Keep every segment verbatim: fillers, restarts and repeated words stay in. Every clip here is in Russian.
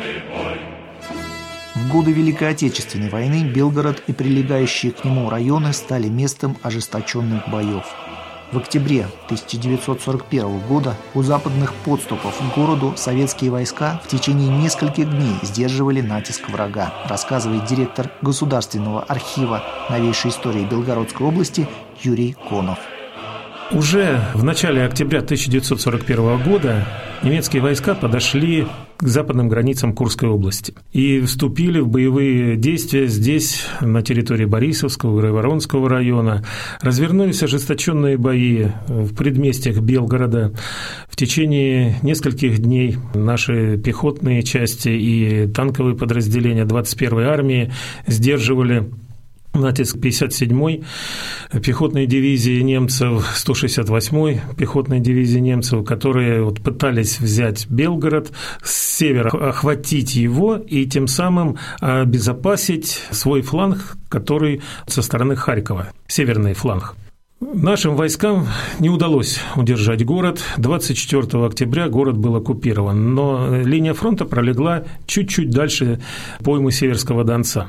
В годы Великой Отечественной войны Белгород и прилегающие к нему районы стали местом ожесточенных боев. В октябре тысяча девятьсот сорок первого года у западных подступов к городу советские войска в течение нескольких дней сдерживали натиск врага, рассказывает директор Государственного архива новейшей истории Белгородской области Юрий Конов. Уже в начале октября тысяча девятьсот сорок первого года немецкие войска подошли к западным границам Курской области и вступили в боевые действия здесь, на территории Борисовского и Воронского района. Развернулись ожесточенные бои в предместьях Белгорода. В течение нескольких дней наши пехотные части и танковые подразделения двадцать первой армии сдерживали натиск пятьдесят седьмой пехотной дивизии немцев, сто шестьдесят восьмой пехотной дивизии немцев, которые вот пытались взять Белгород с севера, охватить его и тем самым обезопасить свой фланг, который со стороны Харькова, северный фланг. Нашим войскам не удалось удержать город. двадцать четвёртого октября город был оккупирован, но линия фронта пролегла чуть-чуть дальше поймы Северского Донца.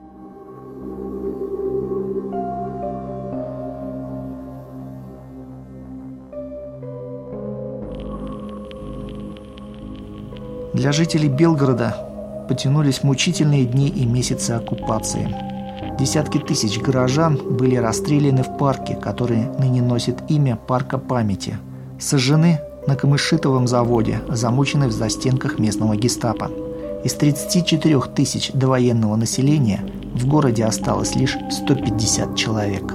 Для жителей Белгорода потянулись мучительные дни и месяцы оккупации. Десятки тысяч горожан были расстреляны в парке, который ныне носит имя Парка памяти. Сожжены на Камышитовом заводе, замучены в застенках местного гестапо. Из тридцати четырёх тысяч довоенного населения в городе осталось лишь сто пятьдесят человек.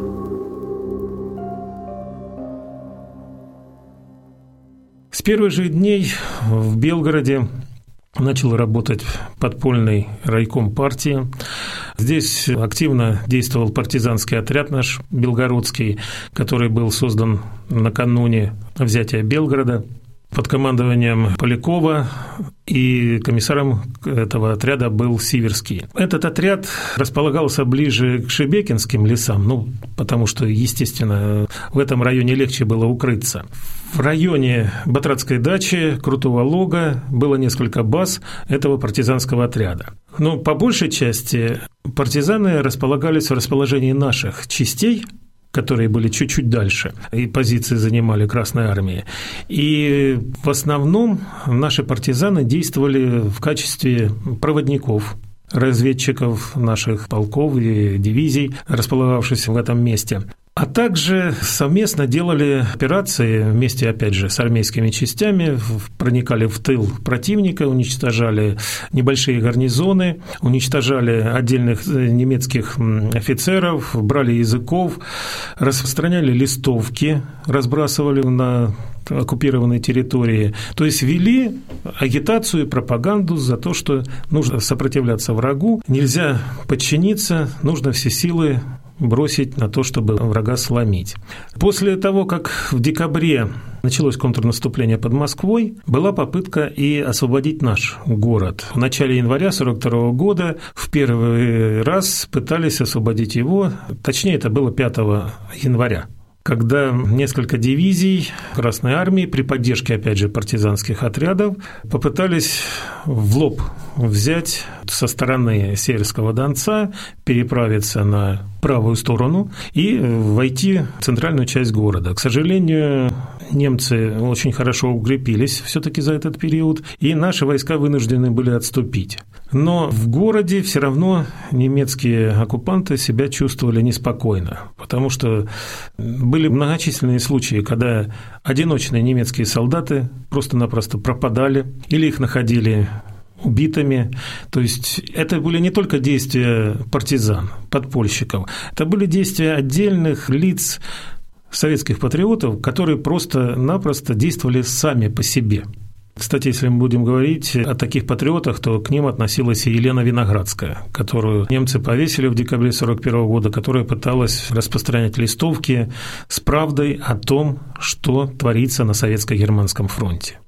С первых же дней в Белгороде начал работать подпольный райком партии. Здесь активно действовал партизанский отряд наш белгородский, который был создан накануне взятия Белгорода под командованием Полякова, и комиссаром этого отряда был Сиверский. Этот отряд располагался ближе к Шебекинским лесам, ну, потому что, естественно, в этом районе легче было укрыться. В районе Батратской дачи, Крутого Лога было несколько баз этого партизанского отряда. Но по большей части партизаны располагались в расположении наших частей, которые были чуть-чуть дальше, и позиции занимали Красной армии. И в основном наши партизаны действовали в качестве проводников, разведчиков наших полков и дивизий, располагавшихся в этом месте. А также совместно делали операции вместе, опять же, с армейскими частями, проникали в тыл противника, уничтожали небольшие гарнизоны, уничтожали отдельных немецких офицеров, брали языков, распространяли листовки, разбрасывали на оккупированной территории. То есть вели агитацию и пропаганду за то, что нужно сопротивляться врагу, нельзя подчиниться, нужно все силы бросить на то, чтобы врага сломить. После того, как в декабре началось контрнаступление под Москвой, была попытка и освободить наш город. В начале января сорок второго года в первый раз пытались освободить его, точнее, это было пятого января. Когда несколько дивизий Красной армии при поддержке, опять же, партизанских отрядов попытались в лоб взять со стороны Северского Донца, переправиться на правую сторону и войти в центральную часть города. К сожалению, немцы очень хорошо укрепились все-таки за этот период, и наши войска вынуждены были отступить. Но в городе все равно немецкие оккупанты себя чувствовали неспокойно, потому что были многочисленные случаи, когда одиночные немецкие солдаты просто-напросто пропадали или их находили убитыми. То есть это были не только действия партизан, подпольщиков, это были действия отдельных лиц, советских патриотов, которые просто-напросто действовали сами по себе. Кстати, если мы будем говорить о таких патриотах, то к ним относилась и Елена Виноградская, которую немцы повесили в декабре сорок первого года, которая пыталась распространять листовки с правдой о том, что творится на Советско-Германском фронте.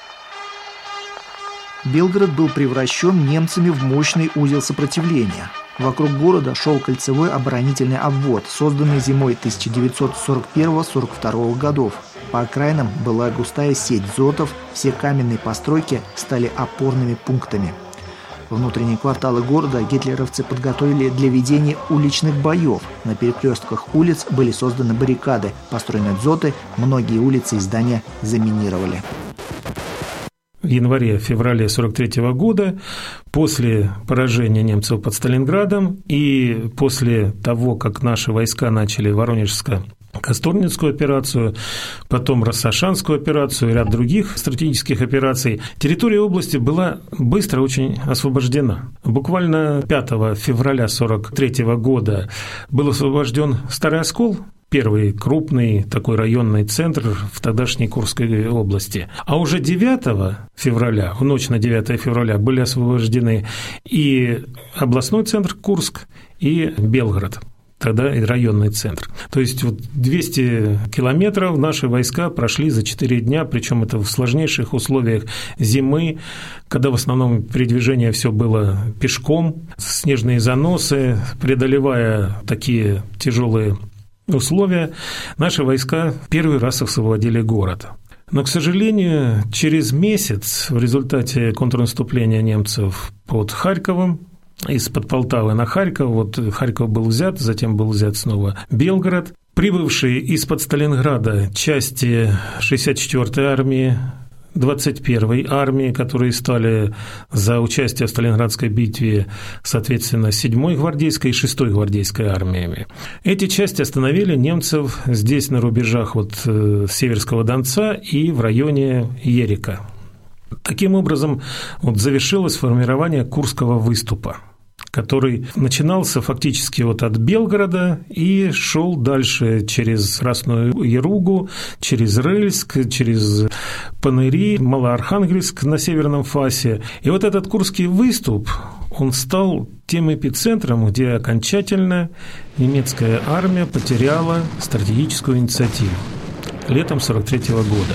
Белгород был превращен немцами в мощный узел сопротивления. Вокруг города шел кольцевой оборонительный обвод, созданный зимой тысяча девятьсот сорок первого — сорок второго годов. По окраинам была густая сеть дзотов, все каменные постройки стали опорными пунктами. Внутренние кварталы города гитлеровцы подготовили для ведения уличных боев. На перекрестках улиц были созданы баррикады, построены дзоты, многие улицы и здания заминировали. В январе-феврале сорок третьего года, после поражения немцев под Сталинградом и после того, как наши войска начали Воронежско-Касторницкую операцию, потом Рассашанскую операцию и ряд других стратегических операций, территория области была быстро очень освобождена. Буквально пятого февраля сорок третьего года был освобожден Старый Оскол, первый крупный такой районный центр в тогдашней Курской области. А уже девятого февраля, в ночь на девятое февраля, были освобождены и областной центр Курск, и Белгород, тогда и районный центр. То есть вот двести километров наши войска прошли за четыре дня, причем это в сложнейших условиях зимы, когда в основном передвижение все было пешком, снежные заносы, преодолевая такие тяжелые условия, наши войска первый раз освободили город. Но, к сожалению, через месяц в результате контрнаступления немцев под Харьковом, из-под Полтавы на Харьков, вот Харьков был взят, затем был взят снова Белгород, прибывшие из-под Сталинграда части шестьдесят четвёртой армии, двадцать первой армии, которые стали за участие в Сталинградской битве, соответственно, седьмой гвардейской и шестой гвардейской армиями. Эти части остановили немцев здесь на рубежах вот Северского Донца и в районе Ерика. Таким образом, вот завершилось формирование Курского выступа, который начинался фактически вот от Белгорода и шел дальше через Красную Яругу, через Рыльск, через Паныри, Малоархангельск на северном фасе. И вот этот Курский выступ, он стал тем эпицентром, где окончательно немецкая армия потеряла стратегическую инициативу летом сорок третьего года.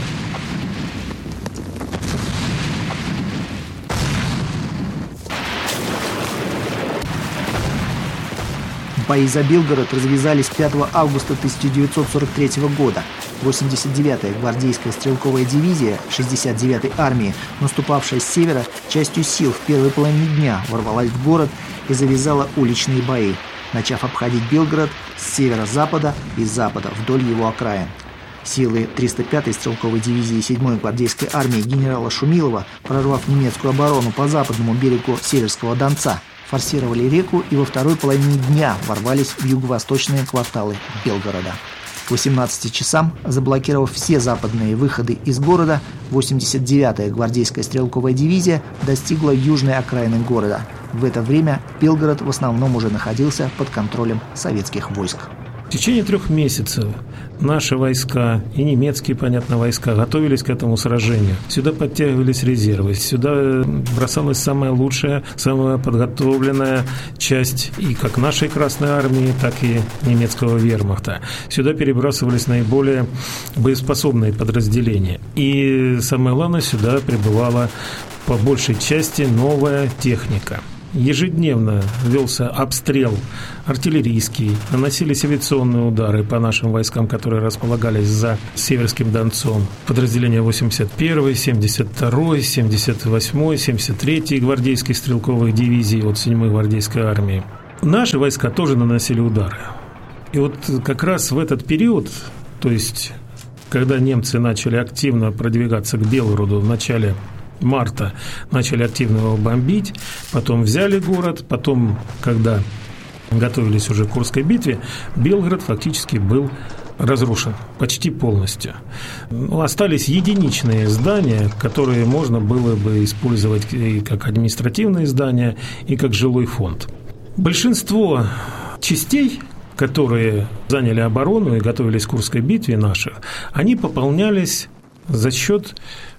Бои за Белгород развязались пятого августа тысяча девятьсот сорок третьего года. восемьдесят девятая гвардейская стрелковая дивизия шестьдесят девятой армии, наступавшая с севера, частью сил в первой половине дня ворвалась в город и завязала уличные бои, начав обходить Белгород с северо-запада и запада вдоль его окраин. Силы триста пятой стрелковой дивизии седьмой гвардейской армии генерала Шумилова, прорвав немецкую оборону по западному берегу Северского Донца, форсировали реку и во второй половине дня ворвались в юго-восточные кварталы Белгорода. К восемнадцати часам, заблокировав все западные выходы из города, восемьдесят девятая гвардейская стрелковая дивизия достигла южной окраины города. В это время Белгород в основном уже находился под контролем советских войск. В течение трех месяцев наши войска и немецкие, понятно, войска готовились к этому сражению. Сюда подтягивались резервы, сюда бросалась самая лучшая, самая подготовленная часть и как нашей Красной армии, так и немецкого вермахта. Сюда перебрасывались наиболее боеспособные подразделения. И самое главное, сюда прибывала по большей части новая техника. Ежедневно велся обстрел артиллерийский, наносились авиационные удары по нашим войскам, которые располагались за Северским Донцом. Подразделения восемьдесят первой, семьдесят второй, семьдесят восьмой, семьдесят третьей гвардейской стрелковой дивизии от седьмой гвардейской армии. Наши войска тоже наносили удары. И вот как раз в этот период, то есть когда немцы начали активно продвигаться к Белгороду в начале марта, начали активно его бомбить, потом взяли город, потом, когда готовились уже к Курской битве, Белгород фактически был разрушен почти полностью. Ну, остались единичные здания, которые можно было бы использовать и как административные здания, и как жилой фонд. Большинство частей, которые заняли оборону и готовились к Курской битве наших, они пополнялись за счет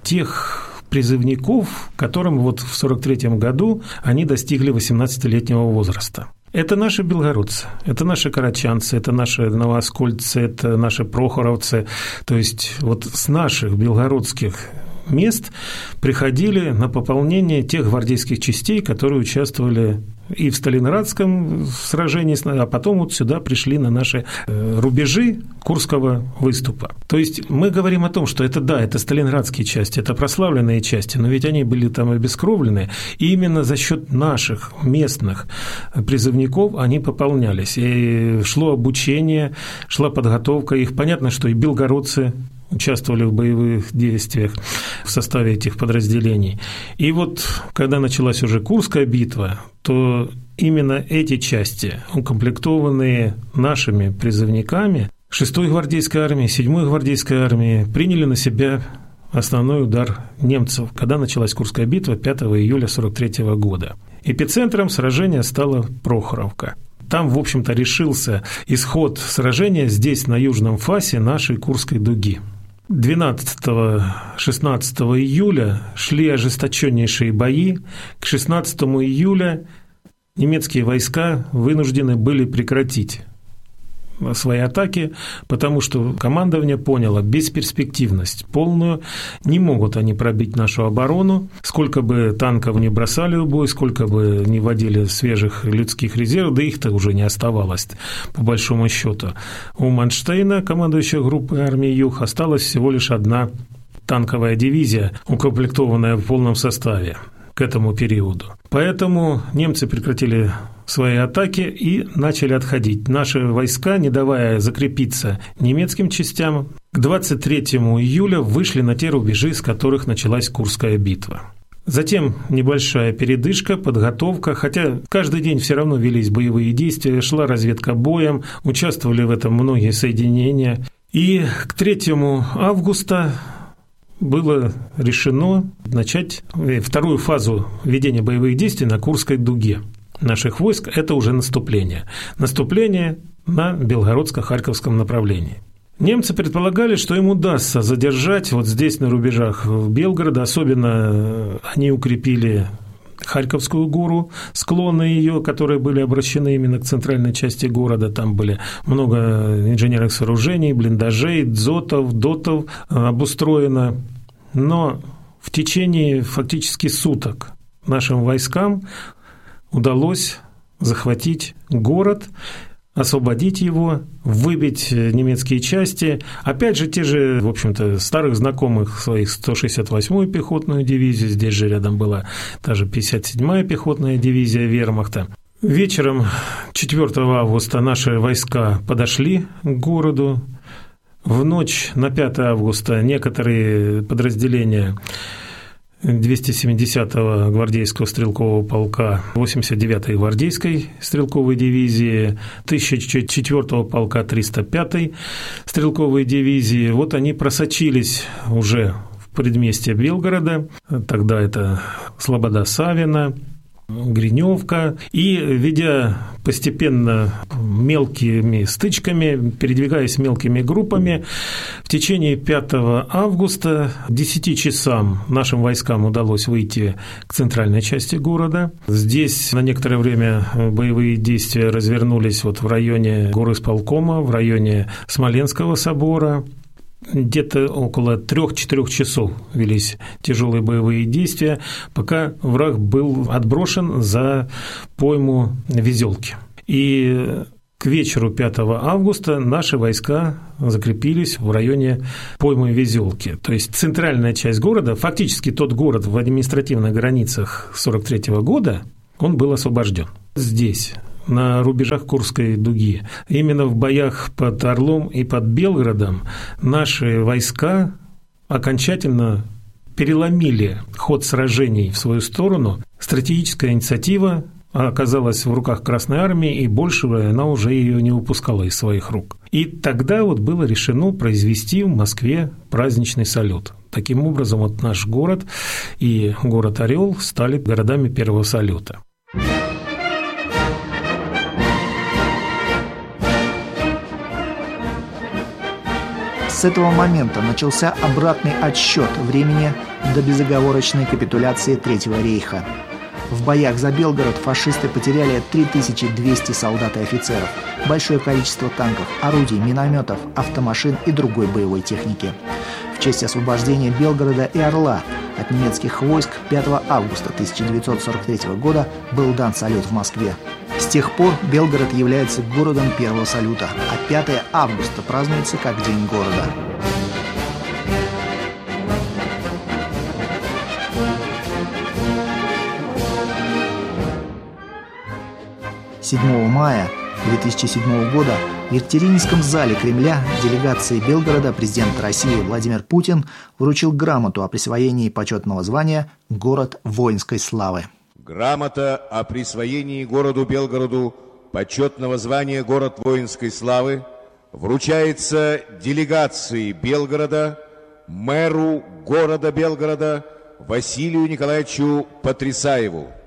тех призывников, которым вот в сорок третьем году они достигли восемнадцатилетнего возраста. Это наши белгородцы, это наши карачанцы, это наши новооскольцы, это наши прохоровцы. То есть вот с наших белгородских мест приходили на пополнение тех гвардейских частей, которые участвовали и в Сталинградском сражении, а потом вот сюда пришли на наши рубежи Курского выступа. То есть мы говорим о том, что это, да, это сталинградские части, это прославленные части, но ведь они были там обескровлены, и именно за счет наших местных призывников они пополнялись. И шло обучение, шла подготовка их. Понятно, что и белгородцы участвовали в боевых действиях в составе этих подразделений. И вот, когда началась уже Курская битва, то именно эти части, укомплектованные нашими призывниками, шестой гвардейской армии, седьмой гвардейской армии, приняли на себя основной удар немцев, когда началась Курская битва пятого июля сорок третьего года. Эпицентром сражения стала Прохоровка. Там, в общем-то, решился исход сражения здесь, на южном фасе нашей Курской дуги. двенадцатого-шестнадцатого июля шли ожесточеннейшие бои. К шестнадцатому июля немецкие войска вынуждены были прекратить свои атаки, потому что командование поняло бесперспективность полную, не могут они пробить нашу оборону, сколько бы танков не бросали в бой, сколько бы не вводили свежих людских резервов, да их-то уже не оставалось, по большому счету. У Манштейна, командующего группой армии Юг, осталась всего лишь одна танковая дивизия, укомплектованная в полном составе к этому периоду. Поэтому немцы прекратили свои атаки и начали отходить. Наши войска, не давая закрепиться немецким частям, к двадцать третьему июля вышли на те рубежи, с которых началась Курская битва. Затем небольшая передышка, подготовка, хотя каждый день все равно велись боевые действия, шла разведка боем, участвовали в этом многие соединения. И к третьему августа было решено начать вторую фазу ведения боевых действий на Курской дуге наших войск. Это уже наступление. Наступление на Белгородско-Харьковском направлении. Немцы предполагали, что им удастся задержать вот здесь, на рубежах Белгорода. Особенно они укрепили Харьковскую гору, склоны ее, которые были обращены именно к центральной части города. Там были много инженерных сооружений, блиндажей, дзотов, дотов обустроено. Но в течение фактически суток нашим войскам удалось захватить город, освободить его, выбить немецкие части. Опять же, те же, в общем-то, старых знакомых своих сто шестьдесят восьмую пехотную дивизию, здесь же рядом была та же пятьдесят седьмая пехотная дивизия вермахта. Вечером четвёртого августа наши войска подошли к городу. В ночь на пятое августа некоторые подразделения двести семидесятого гвардейского стрелкового полка, восемьдесят девятой гвардейской стрелковой дивизии, тысяча четвёртого полка триста пятой стрелковой дивизии, вот они просочились уже в предместье Белгорода, тогда это Слобода Савина, Гриневка, и, ведя постепенно мелкими стычками, передвигаясь мелкими группами, в течение пятого августа к десяти часам нашим войскам удалось выйти к центральной части города. Здесь на некоторое время боевые действия развернулись вот в районе горисполкома, в районе Смоленского собора. Где-то около трех-четырех часов велись тяжелые боевые действия, пока враг был отброшен за пойму Везелки. И к вечеру пятого августа наши войска закрепились в районе поймы Везелки. То есть центральная часть города, фактически тот город в административных границах сорок третьего года, он был освобожден. Здесь, на рубежах Курской дуги, именно в боях под Орлом и под Белгородом, наши войска окончательно переломили ход сражений в свою сторону. Стратегическая инициатива оказалась в руках Красной Армии, и больше она уже ее не упускала из своих рук. И тогда вот было решено произвести в Москве праздничный салют. Таким образом, вот наш город и город Орел стали городами первого салюта. С этого момента начался обратный отсчет времени до безоговорочной капитуляции Третьего рейха. В боях за Белгород фашисты потеряли три тысячи двести солдат и офицеров, большое количество танков, орудий, минометов, автомашин и другой боевой техники. В честь освобождения Белгорода и Орла от немецких войск пятого августа тысяча девятьсот сорок третьего года был дан салют в Москве. С тех пор Белгород является городом первого салюта, а пятое августа празднуется как День города. седьмого мая две тысячи седьмого года в Екатерининском зале Кремля делегации Белгорода президент России Владимир Путин вручил грамоту о присвоении почетного звания «Город воинской славы». Грамота о присвоении городу Белгороду почетного звания «Город воинской славы» вручается делегации Белгорода, мэру города Белгорода Василию Николаевичу Потрясаеву.